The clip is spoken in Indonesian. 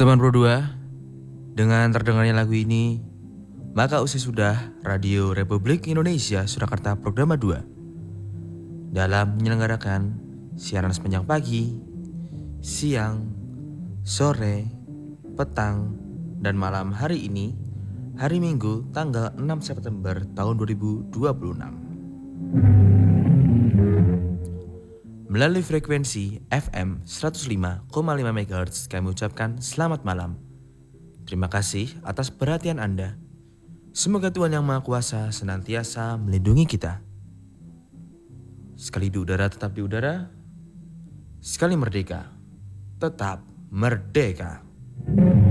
Teman Pro 2, dengan terdengarnya lagu ini, maka usai sudah Radio Republik Indonesia Surakarta Programa 2 dalam menyelenggarakan siaran sepanjang pagi, siang, sore, petang, dan malam hari ini, hari Minggu tanggal 6 September tahun 2026. Melalui frekuensi FM 105,5 MHz kami ucapkan selamat malam. Terima kasih atas perhatian Anda. Semoga Tuhan Yang Maha Kuasa senantiasa melindungi kita. Sekali di udara tetap di udara, sekali merdeka tetap merdeka.